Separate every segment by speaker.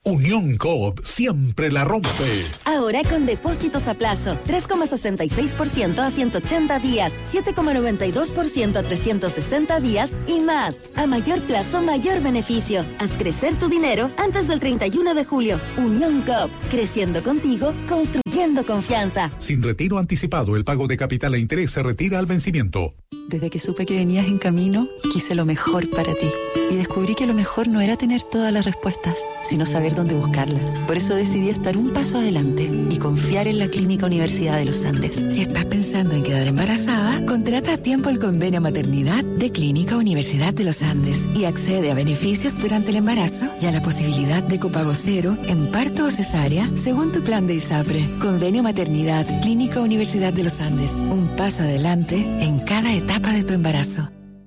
Speaker 1: Unión Coop siempre la rompe.
Speaker 2: Ahora con depósitos a plazo, 3,66% a 180 días, 7,92% a 360 días y más. A mayor plazo, mayor beneficio. Haz crecer tu dinero antes del 31 de julio. Unión Coop, creciendo contigo, construyendo confianza.
Speaker 1: Sin retiro anticipado, el pago de capital e interés se retira al vencimiento.
Speaker 3: Desde que supe que venías en camino, quise lo mejor para ti. Y descubrí que lo mejor no era tener todas las respuestas, sino saber dónde buscarlas. Por eso decidí estar un paso adelante y confiar en la Clínica Universidad de los Andes.
Speaker 4: Si estás pensando en quedar embarazada, contrata a tiempo el convenio maternidad de Clínica Universidad de los Andes y accede a beneficios durante el embarazo y a la posibilidad de copago cero en parto o cesárea según tu plan de ISAPRE. Convenio maternidad Clínica Universidad de los Andes. Un paso adelante en cada etapa de tu embarazo.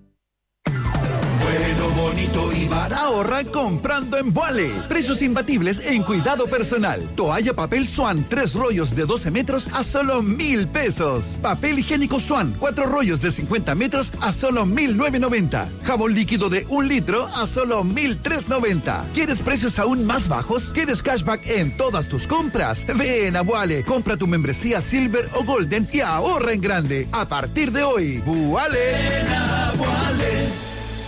Speaker 5: Bonito y barato. Ahorra comprando en Vuale. Precios imbatibles en cuidado personal. Toalla papel Swan, 3 rollos de 12 metros a solo 1,000 pesos. Papel higiénico Swan, 4 rollos de 50 metros a solo 1,990. Jabón líquido de 1 litro a solo 1,390. ¿Quieres precios aún más bajos? ¿Quieres cashback en todas tus compras? Ven a Vuale. Compra tu membresía Silver o Golden y ahorra en grande. A partir de hoy, Vuale. Ven a Vuale.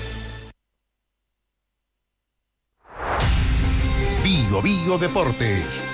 Speaker 1: Bio Deportes.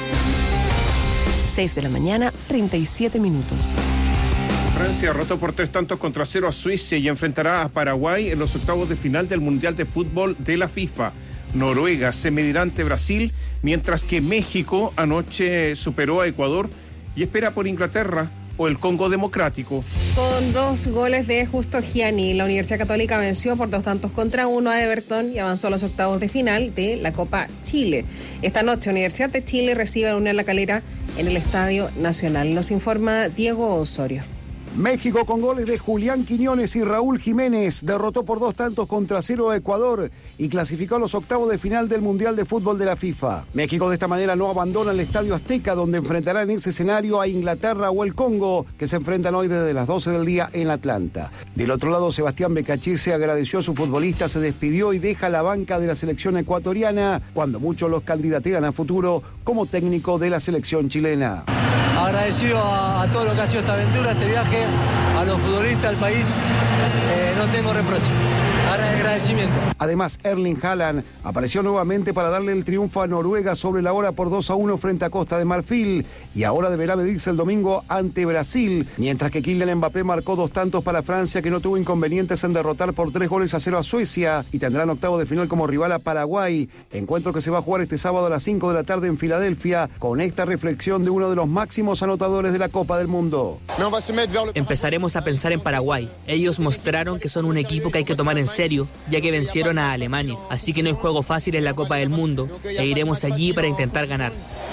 Speaker 6: 6 de la mañana, 37 minutos.
Speaker 7: Francia derrotó por 3-0 a Suecia y enfrentará a Paraguay en los octavos de final del Mundial de Fútbol de la FIFA. Noruega se medirá ante Brasil, mientras que México anoche superó a Ecuador y espera por Inglaterra o el Congo Democrático.
Speaker 8: Con 2 goles de Justo Gianni, la Universidad Católica venció por 2-1 a Everton y avanzó a los octavos de final de la Copa Chile. Esta noche, Universidad de Chile recibe a Unión La Calera en el Estadio Nacional. Nos informa Diego Osorio.
Speaker 9: México, con goles de Julián Quiñones y Raúl Jiménez, derrotó por 2-0 a Ecuador y clasificó a los octavos de final del Mundial de Fútbol de la FIFA. México de esta manera no abandona el Estadio Azteca, donde enfrentará en ese escenario a Inglaterra o el Congo, que se enfrentan hoy desde las 12 del día en Atlanta. Del otro lado, Sebastián Becachese agradeció a su futbolista, se despidió y deja la banca de la selección ecuatoriana, cuando muchos los candidatean a futuro como técnico de la selección chilena.
Speaker 10: Agradecido a todo lo que ha sido esta aventura, este viaje, a los futbolistas, al país, no tengo reproche. Agradecimiento.
Speaker 9: Además, Erling Haaland apareció nuevamente para darle el triunfo a Noruega sobre la hora por 2-1 frente a Costa de Marfil y ahora deberá medirse el domingo ante Brasil, mientras que Kylian Mbappé marcó 2 tantos para Francia, que no tuvo inconvenientes en derrotar por 3-0 a Suecia y tendrán octavo de final como rival a Paraguay, encuentro que se va a jugar este sábado a las 5 de la tarde en Filadelfia, con esta reflexión de uno de los máximos anotadores de la Copa del Mundo.
Speaker 11: Empezaremos a pensar en Paraguay. Ellos mostraron que son un equipo que hay que tomar en serio, ya que vencieron a Alemania. Así que no hay juego fácil en la Copa del Mundo e iremos allí para intentar ganar.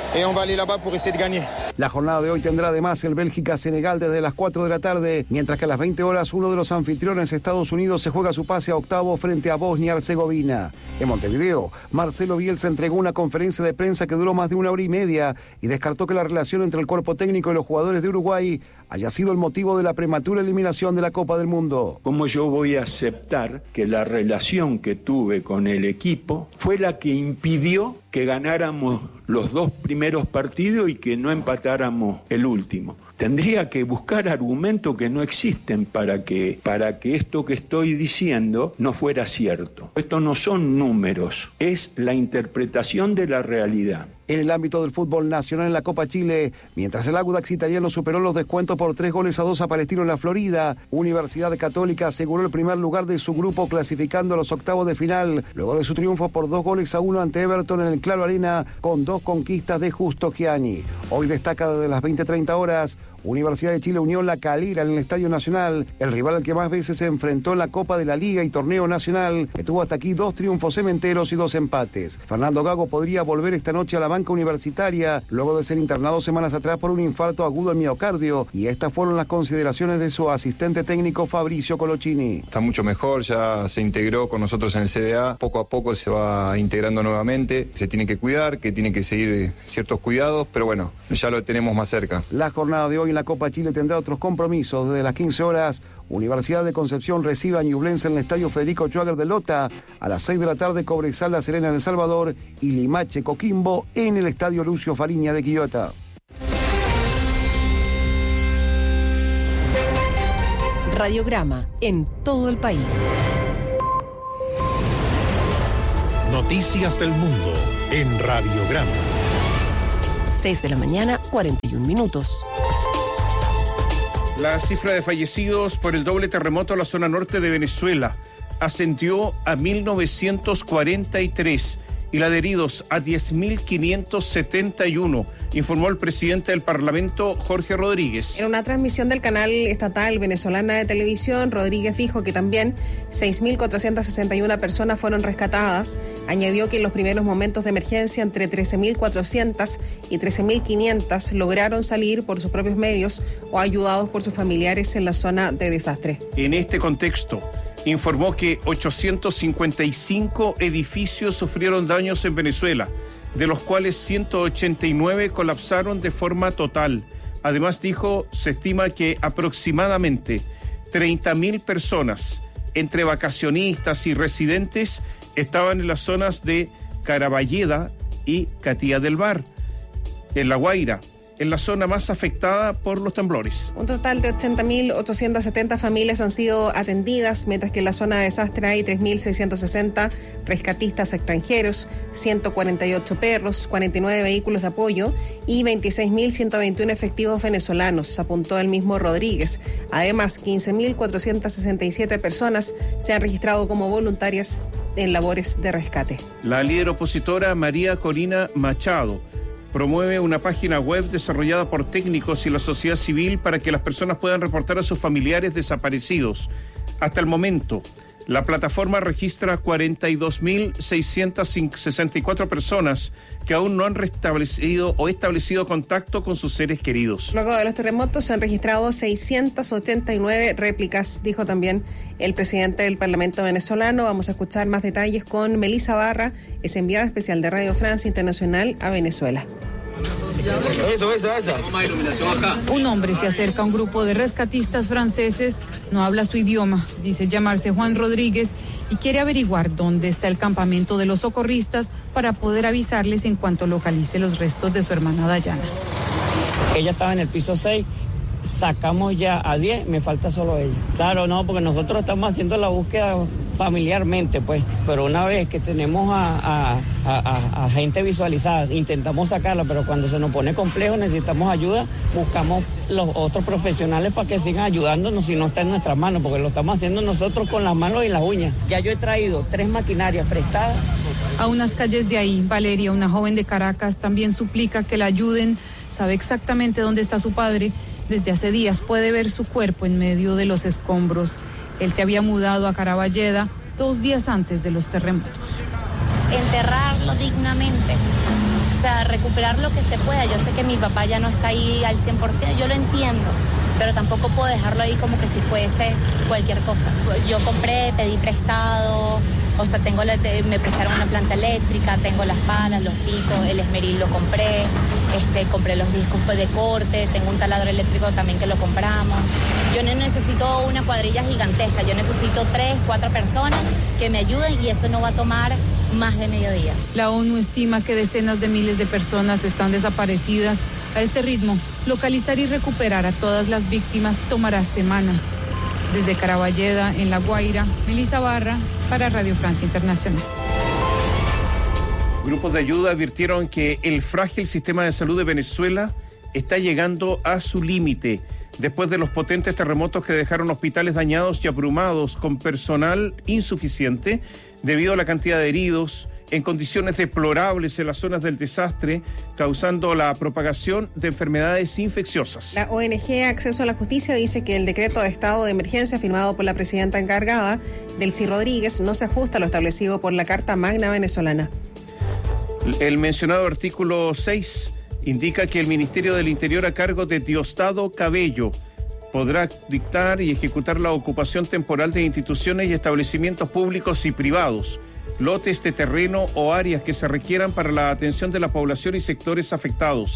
Speaker 9: La jornada de hoy tendrá además el Bélgica-Senegal desde las 4 de la tarde, mientras que a las 20 horas uno de los anfitriones, Estados Unidos, se juega su pase a octavo frente a Bosnia-Herzegovina. En Montevideo, Marcelo Bielsa entregó una conferencia de prensa que duró más de 1 hora y media y descartó que la relación entre el cuerpo técnico y los jugadores de Uruguay haya sido el motivo de la prematura eliminación de la Copa del Mundo.
Speaker 12: ¿Cómo yo voy a aceptar que la relación que tuve con el equipo fue la que impidió que ganáramos los 2 primeros partidos y que no empatáramos el último? Tendría que buscar argumentos que no existen para que esto que estoy diciendo no fuera cierto. Esto no son números, es la interpretación de la realidad.
Speaker 9: En el ámbito del fútbol nacional en la Copa Chile, mientras el Audax italiano superó los descuentos por 3-2 a Palestino en la Florida, Universidad Católica aseguró el primer lugar de su grupo clasificando a los octavos de final, luego de su triunfo por 2-1 ante Everton en el Claro Arena, con 2 conquistas de Justo Gianni. Hoy destaca desde las 20:30 horas Universidad de Chile Unión La Calera en el Estadio Nacional, el rival al que más veces se enfrentó en la Copa de la Liga y Torneo Nacional, que tuvo hasta aquí 2 triunfos cementeros y 2 empates. Fernando Gago podría volver esta noche a la banca universitaria, luego de ser internado semanas atrás por un infarto agudo al miocardio, y estas fueron las consideraciones de su asistente técnico Fabricio Colochini.
Speaker 13: Está mucho mejor, ya se integró con nosotros en el CDA, poco a poco se va integrando nuevamente, se tiene que cuidar, que tiene que seguir ciertos cuidados, pero bueno, ya lo tenemos más cerca.
Speaker 9: La jornada de hoy en la Copa Chile tendrá otros compromisos. Desde las 15 horas, Universidad de Concepción recibe a Ñublense en el Estadio Federico Schwager de Lota. A las 6 de la tarde, Cobresal La Serena en El Salvador y Limache Coquimbo en el Estadio Lucio Fariña de Quillota.
Speaker 6: Radiograma en todo el país.
Speaker 1: Noticias del mundo en Radiograma.
Speaker 6: 6 de la mañana, 41 minutos.
Speaker 7: La cifra de fallecidos por el doble terremoto en la zona norte de Venezuela ascendió a 1.943 y la de heridos a 10.571, informó el presidente del Parlamento, Jorge Rodríguez.
Speaker 8: En una transmisión del canal estatal venezolana de televisión, Rodríguez dijo que también 6.461 personas fueron rescatadas. Añadió que en los primeros momentos de emergencia entre 13.400 y 13.500 lograron salir por sus propios medios o ayudados por sus familiares en la zona de desastre.
Speaker 7: En este contexto, informó que 855 edificios sufrieron daños en Venezuela, de los cuales 189 colapsaron de forma total. Además, dijo, se estima que aproximadamente 30.000 personas, entre vacacionistas y residentes, estaban en las zonas de Caraballeda y Catía del Bar, en La Guaira, en la zona más afectada por los temblores.
Speaker 8: Un total de 80.870 familias han sido atendidas, mientras que en la zona de desastre hay 3.660 rescatistas extranjeros, 148 perros, 49 vehículos de apoyo y 26.121 efectivos venezolanos, apuntó el mismo Rodríguez. Además, 15.467 personas se han registrado como voluntarias en labores de rescate.
Speaker 7: La líder opositora María Corina Machado promueve una página web desarrollada por técnicos y la sociedad civil para que las personas puedan reportar a sus familiares desaparecidos. Hasta el momento, la plataforma registra 42.664 personas que aún no han restablecido o establecido contacto con sus seres queridos.
Speaker 8: Luego de los terremotos se han registrado 689 réplicas, dijo también el presidente del Parlamento venezolano. Vamos a escuchar más detalles con Melissa Barra, es enviada especial de Radio Francia Internacional a Venezuela.
Speaker 14: Un hombre se acerca a un grupo de rescatistas franceses, no habla su idioma, dice llamarse Juan Rodríguez y quiere averiguar dónde está el campamento de los socorristas para poder avisarles en cuanto localice los restos de su hermana Dayana.
Speaker 15: Ella estaba en el piso 6, sacamos ya a 10, me falta solo ella. Claro, no, porque nosotros estamos haciendo la búsqueda familiarmente, pues, pero una vez que tenemos a gente visualizada, intentamos sacarla, pero cuando se nos pone complejo, necesitamos ayuda, buscamos los otros profesionales para que sigan ayudándonos si no está en nuestras manos, porque lo estamos haciendo nosotros con las manos y las uñas. Ya yo he traído 3 maquinarias prestadas.
Speaker 14: A unas calles de ahí, Valeria, una joven de Caracas, también suplica que la ayuden, sabe exactamente dónde está su padre. Desde hace días puede ver su cuerpo en medio de los escombros. Él se había mudado a Caraballeda 2 días antes de los terremotos.
Speaker 16: Enterrarlo dignamente, o sea, recuperar lo que se pueda. Yo sé que mi papá ya no está ahí al 100%, yo lo entiendo, pero tampoco puedo dejarlo ahí como que si fuese cualquier cosa. Yo compré, pedí prestado, o sea, me prestaron una planta eléctrica, tengo las palas, los picos, el esmeril lo compré, compré los discos de corte, tengo un taladro eléctrico también que lo compramos. Yo no necesito una cuadrilla gigantesca, yo necesito 3, 4 personas que me ayuden y eso no va a tomar más de mediodía.
Speaker 14: La ONU estima que decenas de miles de personas están desaparecidas. A este ritmo, localizar y recuperar a todas las víctimas tomará semanas. Desde Caraballeda, en La Guaira, Melissa Barra, para Radio Francia Internacional.
Speaker 7: Grupos de ayuda advirtieron que el frágil sistema de salud de Venezuela está llegando a su límite después de los potentes terremotos que dejaron hospitales dañados y abrumados con personal insuficiente debido a la cantidad de heridos en condiciones deplorables en las zonas del desastre, causando la propagación de enfermedades infecciosas.
Speaker 8: La ONG Acceso a la Justicia dice que el decreto de estado de emergencia firmado por la presidenta encargada, Delcy Rodríguez, no se ajusta a lo establecido por la Carta Magna venezolana.
Speaker 7: El mencionado artículo 6 indica que el Ministerio del Interior, a cargo de Diosdado Cabello, podrá dictar y ejecutar la ocupación temporal de instituciones y establecimientos públicos y privados, lotes de terreno o áreas que se requieran para la atención de la población y sectores afectados,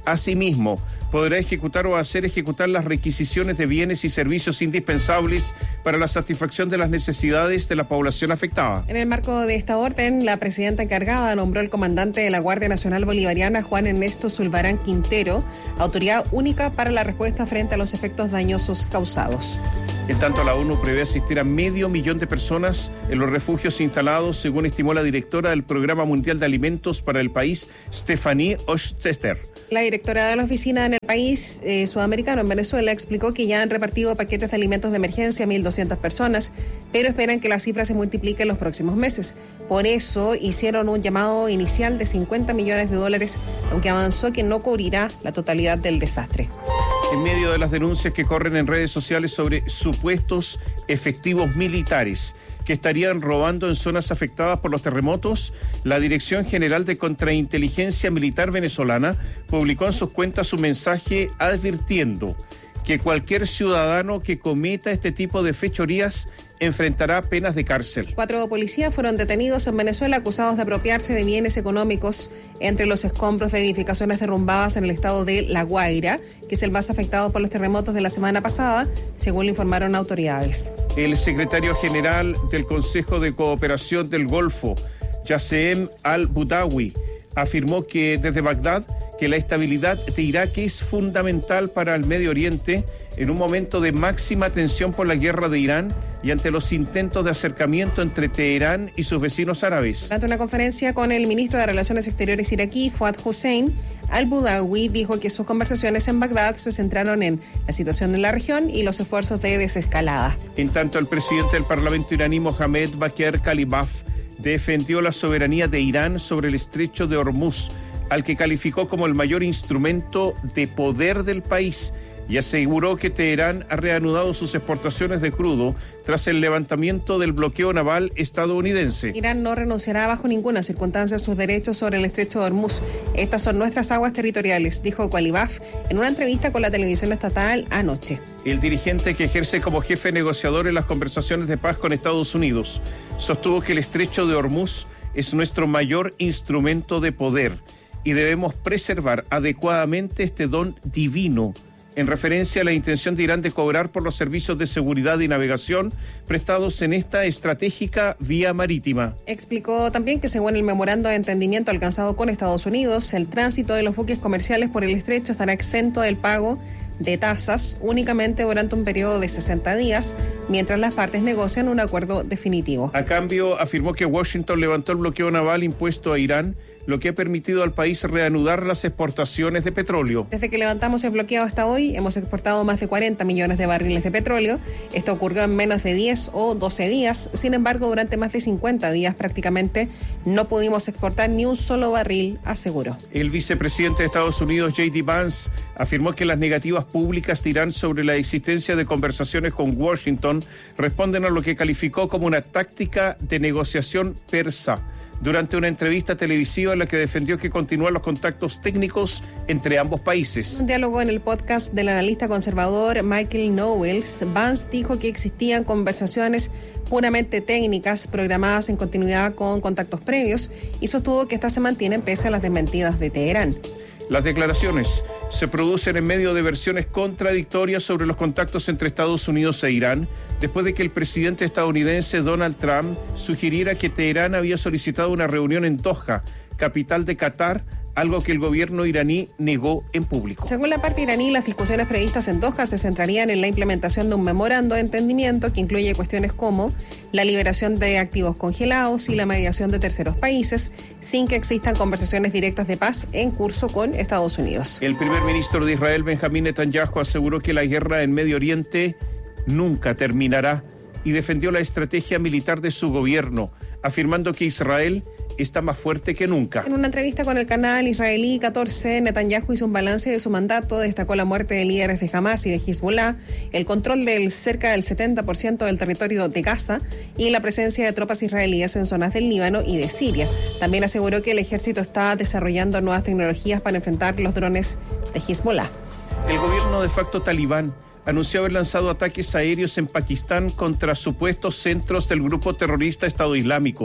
Speaker 7: Asimismo, podrá ejecutar o hacer ejecutar las requisiciones de bienes y servicios indispensables para la satisfacción de las necesidades de la población afectada.
Speaker 8: En el marco de esta orden, la presidenta encargada nombró al comandante de la Guardia Nacional Bolivariana, Juan Ernesto Zulbarán Quintero, autoridad única para la respuesta frente a los efectos dañosos causados.
Speaker 7: En tanto, la ONU prevé asistir a 500.000 de personas en los refugios instalados, según estimó la directora del Programa Mundial de Alimentos para el país, Stephanie Ochtester.
Speaker 8: La directora de la oficina en el país sudamericano, en Venezuela, explicó que ya han repartido paquetes de alimentos de emergencia a 1.200 personas, pero esperan que la cifra se multiplique en los próximos meses. Por eso hicieron un llamado inicial de $50 millones, aunque avanzó que no cubrirá la totalidad del desastre.
Speaker 7: En medio de las denuncias que corren en redes sociales sobre supuestos efectivos militares que estarían robando en zonas afectadas por los terremotos, la Dirección General de Contrainteligencia Militar venezolana publicó en sus cuentas un mensaje advirtiendo que cualquier ciudadano que cometa este tipo de fechorías enfrentará penas de cárcel.
Speaker 8: 4 policías fueron detenidos en Venezuela acusados de apropiarse de bienes económicos entre los escombros de edificaciones derrumbadas en el estado de La Guaira, que es el más afectado por los terremotos de la semana pasada, según le informaron autoridades.
Speaker 7: El secretario general del Consejo de Cooperación del Golfo, Yasseem al-Budawi, afirmó que desde Bagdad que la estabilidad de Irak es fundamental para el Medio Oriente en un momento de máxima tensión por la guerra de Irán y ante los intentos de acercamiento entre Teherán y sus vecinos árabes.
Speaker 8: Durante una conferencia con el ministro de Relaciones Exteriores iraquí, Fuad Hussein, al-Budawi dijo que sus conversaciones en Bagdad se centraron en la situación en la región y los esfuerzos de desescalada.
Speaker 7: En tanto, el presidente del Parlamento iraní, Mohammad Bakr Kalibaf, defendió la soberanía de Irán sobre el estrecho de Hormuz, al que calificó como el mayor instrumento de poder del país, y aseguró que Teherán ha reanudado sus exportaciones de crudo tras el levantamiento del bloqueo naval estadounidense.
Speaker 8: Irán no renunciará bajo ninguna circunstancia a sus derechos sobre el estrecho de Hormuz. Estas son nuestras aguas territoriales, dijo Kalibaf en una entrevista con la televisión estatal anoche.
Speaker 7: El dirigente que ejerce como jefe negociador en las conversaciones de paz con Estados Unidos sostuvo que el estrecho de Hormuz es nuestro mayor instrumento de poder y debemos preservar adecuadamente este don divino, en referencia a la intención de Irán de cobrar por los servicios de seguridad y navegación prestados en esta estratégica vía marítima.
Speaker 8: Explicó también que según el memorando de entendimiento alcanzado con Estados Unidos, el tránsito de los buques comerciales por el estrecho estará exento del pago de tasas únicamente durante un periodo de 60 días, mientras las partes negocian un acuerdo definitivo.
Speaker 7: A cambio, afirmó que Washington levantó el bloqueo naval impuesto a Irán, lo que ha permitido al país reanudar las exportaciones de petróleo.
Speaker 8: Desde que levantamos el bloqueo hasta hoy, hemos exportado más de 40 millones de barriles de petróleo. Esto ocurrió en menos de 10 o 12 días. Sin embargo, durante más de 50 días prácticamente no pudimos exportar ni un solo barril, aseguró.
Speaker 7: El vicepresidente de Estados Unidos, J.D. Vance, afirmó que las negativas públicas de Irán sobre la existencia de conversaciones con Washington responden a lo que calificó como una táctica de negociación persa, durante una entrevista televisiva en la que defendió que continúan los contactos técnicos entre ambos países.
Speaker 8: Un diálogo en el podcast del analista conservador Michael Knowles, Vance dijo que existían conversaciones puramente técnicas programadas en continuidad con contactos previos y sostuvo que estas se mantienen pese a las desmentidas de Teherán.
Speaker 7: Las declaraciones se producen en medio de versiones contradictorias sobre los contactos entre Estados Unidos e Irán, después de que el presidente estadounidense Donald Trump sugiriera que Teherán había solicitado una reunión en Doha, capital de Qatar, algo que el gobierno iraní negó en público.
Speaker 8: Según la parte iraní, las discusiones previstas en Doha se centrarían en la implementación de un memorando de entendimiento que incluye cuestiones como la liberación de activos congelados y la mediación de terceros países, sin que existan conversaciones directas de paz en curso con Estados Unidos.
Speaker 7: El primer ministro de Israel, Benjamín Netanyahu, aseguró que la guerra en Medio Oriente nunca terminará y defendió la estrategia militar de su gobierno, afirmando que Israel está más fuerte que nunca.
Speaker 8: En una entrevista con el canal israelí 14, Netanyahu hizo un balance de su mandato, destacó la muerte de líderes de Hamas y de Hezbollah, el control del cerca del 70% del territorio de Gaza y la presencia de tropas israelíes en zonas del Líbano y de Siria. También aseguró que el ejército está desarrollando nuevas tecnologías para enfrentar los drones de Hezbollah.
Speaker 7: El gobierno de facto talibán anunció haber lanzado ataques aéreos en Pakistán contra supuestos centros del grupo terrorista Estado Islámico,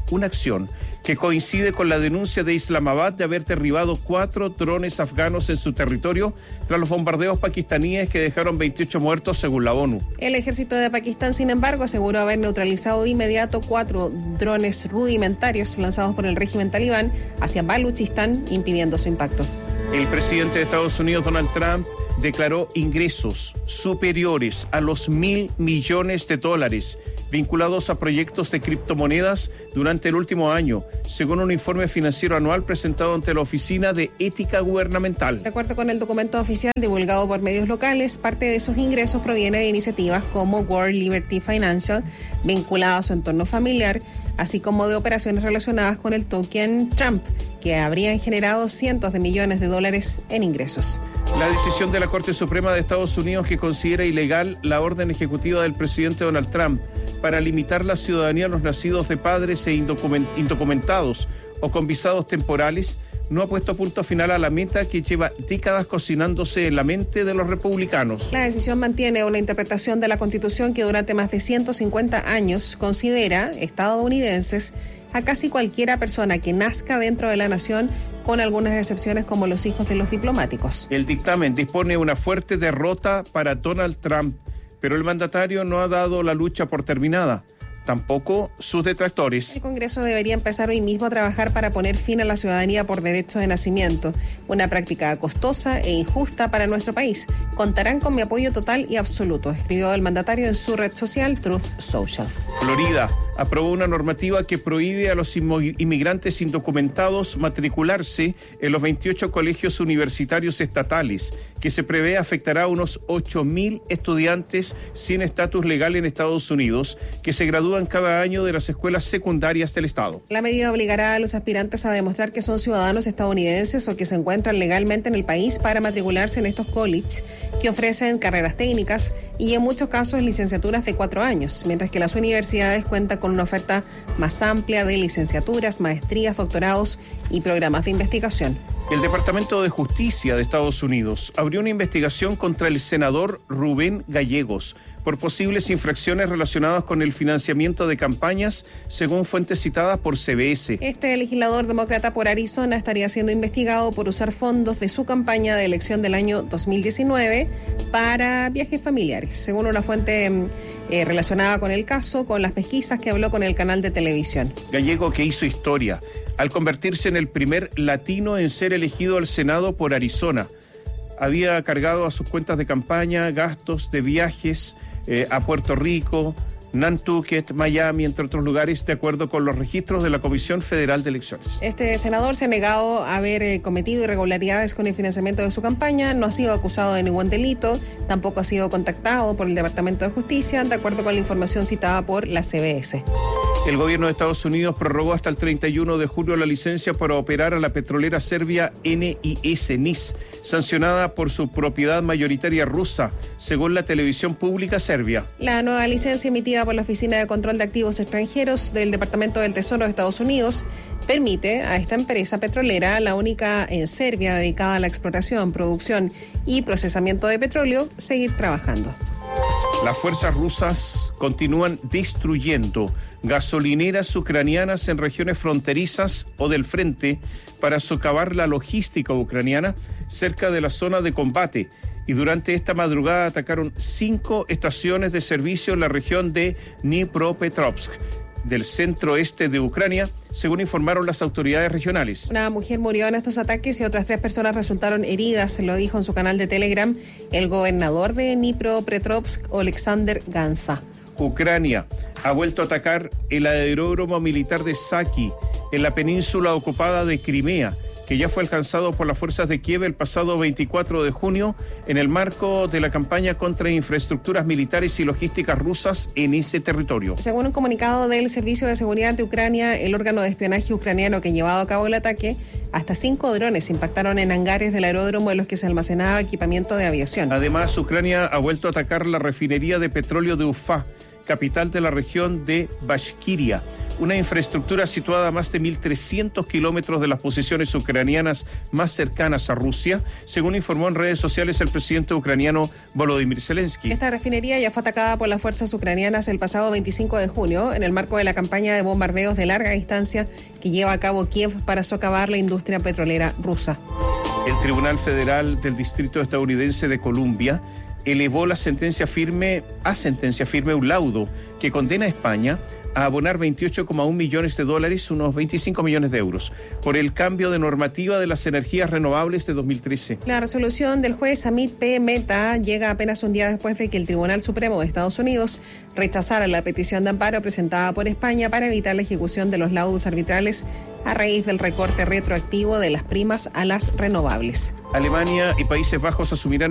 Speaker 7: una acción que coincide con la denuncia de Islamabad de haber derribado 4 drones afganos en su territorio tras los bombardeos pakistaníes que dejaron 28 muertos según la ONU.
Speaker 8: El ejército de Pakistán, sin embargo, aseguró haber neutralizado de inmediato 4 drones rudimentarios lanzados por el régimen talibán hacia Baluchistán, impidiendo su impacto.
Speaker 7: El presidente de Estados Unidos, Donald Trump, declaró ingresos superiores a los $1.000 millones vinculados a proyectos de criptomonedas durante el último año, según un informe financiero anual presentado ante la Oficina de Ética Gubernamental.
Speaker 8: De acuerdo con el documento oficial divulgado por medios locales, parte de esos ingresos proviene de iniciativas como World Liberty Financial, vinculadas a su entorno familiar, así como de operaciones relacionadas con el token Trump, que habrían generado cientos de millones de dólares en ingresos.
Speaker 7: La decisión de la Corte Suprema de Estados Unidos que considera ilegal la orden ejecutiva del presidente Donald Trump para limitar la ciudadanía a los nacidos de padres e indocumentados o con visados temporales no ha puesto punto final a la meta que lleva décadas cocinándose en la mente de los republicanos.
Speaker 8: La decisión mantiene una interpretación de la Constitución que durante más de 150 años considera estadounidenses a casi cualquiera persona que nazca dentro de la nación, con algunas excepciones como los hijos de los diplomáticos.
Speaker 7: El dictamen dispone una fuerte derrota para Donald Trump, pero el mandatario no ha dado la lucha por terminada. Tampoco sus detractores.
Speaker 8: El Congreso debería empezar hoy mismo a trabajar para poner fin a la ciudadanía por derecho de nacimiento, una práctica costosa e injusta para nuestro país. Contarán con mi apoyo total y absoluto, escribió el mandatario en su red social Truth Social.
Speaker 7: Florida aprobó una normativa que prohíbe a los inmigrantes indocumentados matricularse en los 28 colegios universitarios estatales, que se prevé afectará a unos 8.000 estudiantes sin estatus legal en Estados Unidos, que se gradúan cada año de las escuelas secundarias del Estado.
Speaker 8: La medida obligará a los aspirantes a demostrar que son ciudadanos estadounidenses o que se encuentran legalmente en el país para matricularse en estos colleges, que ofrecen carreras técnicas y en muchos casos licenciaturas de 4 años, mientras que las universidades cuentan con una oferta más amplia de licenciaturas, maestrías, doctorados y programas de investigación.
Speaker 7: El Departamento de Justicia de Estados Unidos abrió una investigación contra el senador Rubén Gallegos por posibles infracciones relacionadas con el financiamiento de campañas, según fuentes citadas por CBS.
Speaker 8: Este legislador demócrata por Arizona estaría siendo investigado por usar fondos de su campaña de elección del año 2019 para viajes familiares, según una fuente relacionada con el caso, con las pesquisas que habló con el canal de televisión.
Speaker 7: Gallego, que hizo historia al convertirse en el primer latino en ser elegido al Senado por Arizona, había cargado a sus cuentas de campaña gastos de viajes a Puerto Rico, Nantucket, Miami, entre otros lugares, de acuerdo con los registros de la Comisión Federal de Elecciones.
Speaker 8: Este senador se ha negado a haber cometido irregularidades con el financiamiento de su campaña, no ha sido acusado de ningún delito, tampoco ha sido contactado por el Departamento de Justicia, de acuerdo con la información citada por la CBS.
Speaker 7: El gobierno de Estados Unidos prorrogó hasta el 31 de julio la licencia para operar a la petrolera serbia NIS, sancionada por su propiedad mayoritaria rusa, según la televisión pública serbia.
Speaker 8: La nueva licencia emitida por la Oficina de Control de Activos Extranjeros del Departamento del Tesoro de Estados Unidos permite a esta empresa petrolera, la única en Serbia dedicada a la exploración, producción y procesamiento de petróleo, seguir trabajando.
Speaker 7: Las fuerzas rusas continúan destruyendo gasolineras ucranianas en regiones fronterizas o del frente para socavar la logística ucraniana cerca de la zona de combate. Y durante esta madrugada atacaron 5 estaciones de servicio en la región de Dnipropetrovsk, del centro-este de Ucrania, según informaron las autoridades regionales.
Speaker 8: Una mujer murió en estos ataques y otras 3 personas resultaron heridas, lo dijo en su canal de Telegram el gobernador de Dnipropetrovsk, Oleksandr Gansa.
Speaker 7: Ucrania ha vuelto a atacar el aeródromo militar de Saki, en la península ocupada de Crimea, que ya fue alcanzado por las fuerzas de Kiev el pasado 24 de junio en el marco de la campaña contra infraestructuras militares y logísticas rusas en ese territorio.
Speaker 8: Según un comunicado del Servicio de Seguridad de Ucrania, el órgano de espionaje ucraniano que ha llevado a cabo el ataque, hasta 5 drones impactaron en hangares del aeródromo en los que se almacenaba equipamiento de aviación.
Speaker 7: Además, Ucrania ha vuelto a atacar la refinería de petróleo de Ufa, capital de la región de Bashkiria, una infraestructura situada a más de 1.300 kilómetros de las posiciones ucranianas más cercanas a Rusia, según informó en redes sociales el presidente ucraniano Volodymyr Zelensky.
Speaker 8: Esta refinería ya fue atacada por las fuerzas ucranianas el pasado 25 de junio en el marco de la campaña de bombardeos de larga distancia que lleva a cabo Kiev para socavar la industria petrolera rusa.
Speaker 7: El Tribunal Federal del Distrito Estadounidense de Columbia elevó a sentencia firme un laudo que condena a España a abonar 28,1 millones de dólares, unos 25 millones de euros, por el cambio de normativa de las energías renovables de 2013.
Speaker 8: La resolución del juez Amit P. Mehta llega apenas un día después de que el Tribunal Supremo de Estados Unidos rechazara la petición de amparo presentada por España para evitar la ejecución de los laudos arbitrales a raíz del recorte retroactivo de las primas a las renovables.
Speaker 7: Alemania y Países Bajos asumirán